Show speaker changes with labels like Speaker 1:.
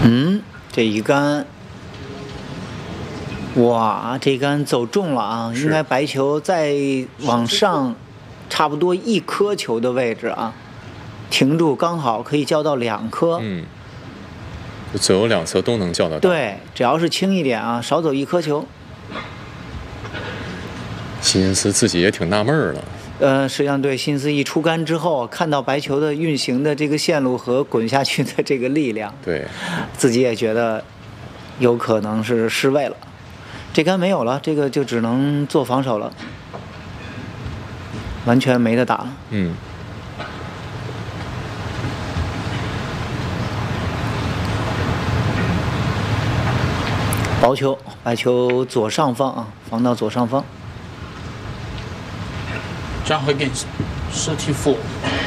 Speaker 1: 这一杆，哇，这杆走中了啊！应该白球再往上，差不多1颗球的位置啊，停住刚好可以叫到2颗。
Speaker 2: 就左右两侧都能叫得到。
Speaker 1: 对，只要是轻一点啊，少走1颗球。
Speaker 2: 辛斯自己也挺纳闷了。
Speaker 1: 实际上对，辛斯一出杆之后，看到白球的运行的这个线路和滚下去的这个力量，
Speaker 2: 对，
Speaker 1: 自己也觉得有可能是失位了。这杆没有了，这个就只能做防守了，完全没得打了。薄球，白球左上方啊，防到左上方。
Speaker 3: 这样会给射题4。